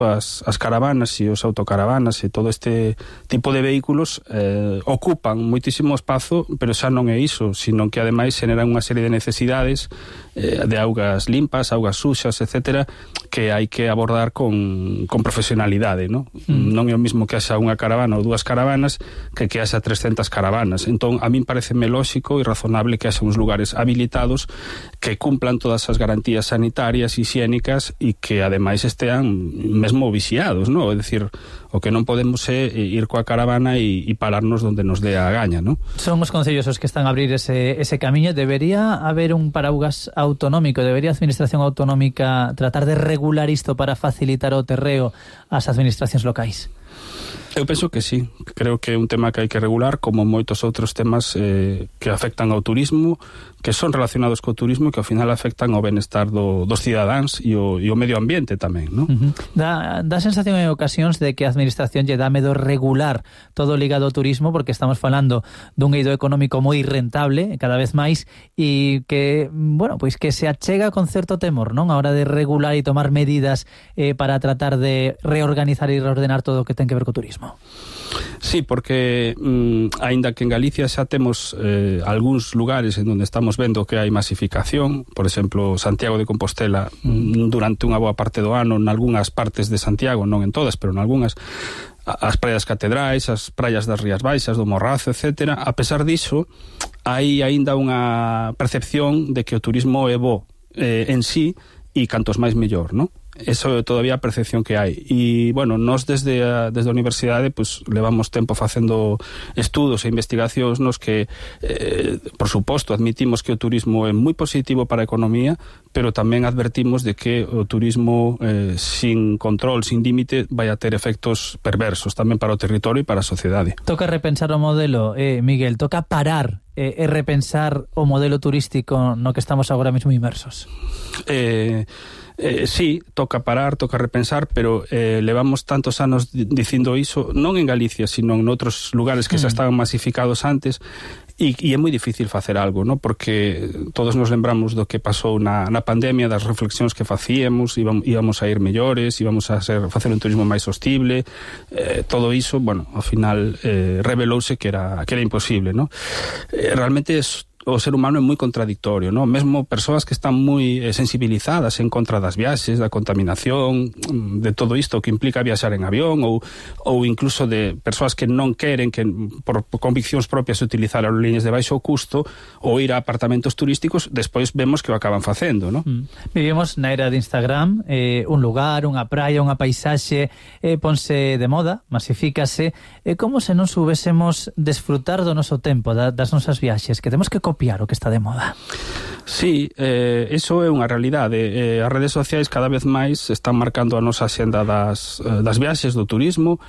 as caravanas e os autocaravanas e todo este tipo de vehículos ocupan moitísimo espazo, pero xa non é iso, sino que ademais generan unha serie de necesidades de augas limpas, augas suxas, etcétera, que hai que abordar con profesionalidade, non? Non é o mismo que haxa unha caravana ou dúas caravanas que haxa 300 caravanas. Entón, a min pareceme lóxico e razonable que haxa uns lugares habilitados que cumplan todas as garantías sanitarias, higiénicas e que ademais estean mesmo vixiados, non? É dicir, o que non podemos é ir coa caravana e pararnos donde nos dé a gaña, non? Son os concellos os que están a abrir ese camiño. Debería haber un paraugas autonómico, debería a Administración Autonómica tratar de regular isto para facilitar o terreo ás administracións locais? Eu penso que sí, creo que é un tema que hai que regular, como moitos outros temas que afectan ao turismo, que son relacionados co turismo e que ao final afectan ao benestar dos cidadáns e o medio ambiente tamén, non? Dá sensación en ocasións de que a administración lle dá medo regular todo ligado ao turismo, porque estamos falando dun eido económico moi rentable, cada vez máis, e que, bueno, pois que se achega con certo temor, non? A hora de regular e tomar medidas para tratar de reorganizar e reordenar todo o que ten que ver co turismo. Sí, porque aínda que en Galicia xa temos algúns lugares en onde estamos vendo que hai masificación, por exemplo, Santiago de Compostela durante unha boa parte do ano, en algunhas partes de Santiago, non en todas, pero en algunhas, as praias catedrais, as praias das Rías Baixas, do Morrazo, etcétera. A pesar diso, hai aínda unha percepción de que o turismo é bo en sí e cantos máis mellor, non? Eso é todavía a percepción que hai. E, bueno, nós desde a universidade pues, levamos tempo facendo estudos e investigacións nos que, por suposto, admitimos que o turismo é moi positivo para a economía, pero tamén advertimos de que o turismo sin control, sin límite, vai a ter efectos perversos tamén para o territorio e para a sociedade. Toca repensar o modelo, Miguel, toca parar e repensar o modelo turístico no que estamos agora mesmo inmersos. Sí, toca parar, toca repensar, pero levamos tantos anos dicindo iso, non en Galicia, sino en outros lugares que xa estaban masificados antes, e é moi difícil facer algo, ¿no? Porque todos nos lembramos do que pasou na pandemia, das reflexións que facíamos, íbamos a ir mellores, íbamos a facer un turismo máis sostible, todo iso, bueno, ao final revelouse que era imposible, ¿no? Realmente o ser humano é moi contradictorio, ¿no? Mesmo persoas que están moi sensibilizadas en contra das viaxes, da contaminación, de todo isto que implica viaxar en avión, ou incluso de persoas que non queren, que por conviccións propias utilizar aerolíneas de baixo custo ou ir a apartamentos turísticos, despois vemos que o acaban facendo, ¿no? Vivimos na era de Instagram, un lugar, unha praia, unha paisaxe, ponse de moda, masifícase, como se non soubésemos desfrutar do noso tempo, das nosas viaxes, que temos que copiar o que está de moda. Sí, eso é unha realidade. As redes sociais cada vez máis están marcando a nosa xenda das viaxes, do turismo,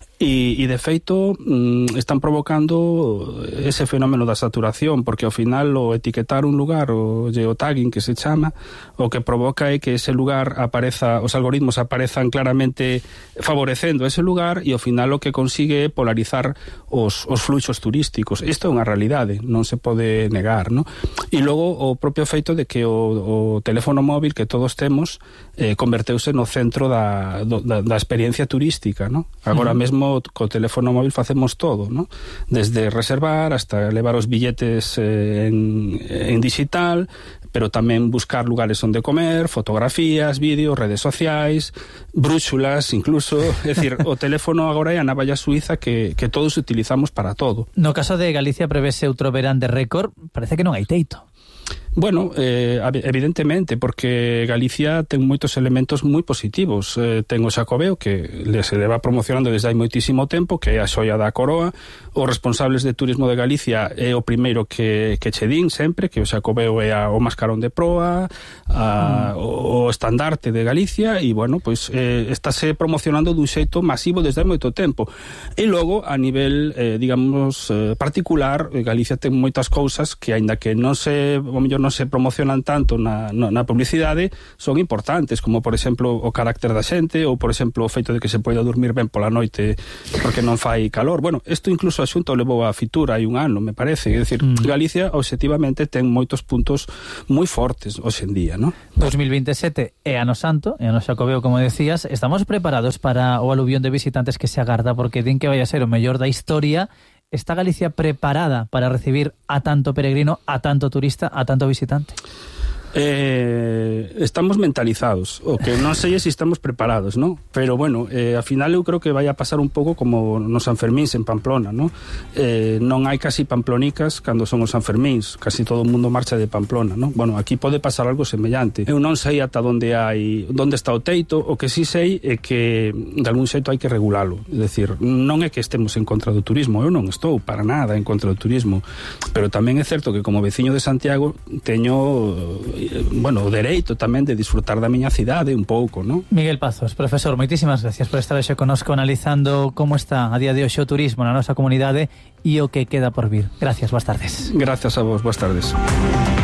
e de feito están provocando ese fenómeno da saturación, porque ao final o etiquetar un lugar, o geotagging que se chama, o que provoca é que ese lugar apareza, os algoritmos aparezan claramente favorecendo ese lugar, e ao final o que consigue é polarizar os fluxos turísticos. Isto é unha realidade, non se pode negar, ¿no? E logo o propio feito de que o teléfono móvil que todos temos converteuse no centro da experiencia turística, ¿no? Agora mesmo co teléfono móvil facemos todo, ¿no? Desde reservar hasta levar os billetes en digital, pero tamén buscar lugares onde comer, fotografías, vídeos, redes sociais, brúxulas, incluso, é dicir, o teléfono agora é a navalla suiza que todos utilizamos para todo. No caso de Galicia prevese outro verán de récord, parece que non hai teito. Bueno, evidentemente, porque Galicia ten moitos elementos moi positivos. Ten o Xacobeo, que se leva promocionando desde hai moitísimo tempo, que é a xoia da coroa. Os responsables de turismo de Galicia é o primeiro que che din sempre, que o Xacobeo é o mascarón de proa, o estandarte de Galicia, e, bueno, pois estáse promocionando dun xeito masivo desde hai moito tempo. E logo, a nivel, digamos, particular, Galicia ten moitas cousas que, aínda que non se, o mellor non se promocionan tanto na publicidade son importantes, como por exemplo o carácter da xente, ou por exemplo o feito de que se poida dormir ben pola noite porque non fai calor. Bueno, isto incluso a Xunta o levou a Fitur hai un ano, me parece. É dicir, Galicia obxectivamente ten moitos puntos moi fortes hoxe en día, non? 2027 é ano santo, é ano xacobeo, como decías. Estamos preparados para o aluvión de visitantes que se agarda, porque din que vai a ser o mellor da historia. Está Galicia preparada para recibir a tanto peregrino, a tanto turista, a tanto visitante? Estamos mentalizados, o que non sei se estamos preparados, ¿no? Pero bueno, ao final eu creo que vai a pasar un pouco como nos Sanfermíns en Pamplona, ¿no? Non hai casi pamplonicas cando son os Sanfermíns, casi todo o mundo marcha de Pamplona, ¿no? Bueno, aquí pode pasar algo semellante. Eu non sei ata onde está o teito, o que sí sei é que de algún xeito hai que regulalo. É dicir, non é que estemos en contra do turismo, eu non estou para nada en contra do turismo, pero tamén é certo que como veciño de Santiago teño o dereito tamén de disfrutar da miña cidade un pouco, non? Miguel Pazos, profesor, moitísimas gracias por estar hoxe connosco analizando como está a día de hoxe o turismo na nosa comunidade e o que queda por vir. Gracias, boas tardes. Gracias a vos, boas tardes.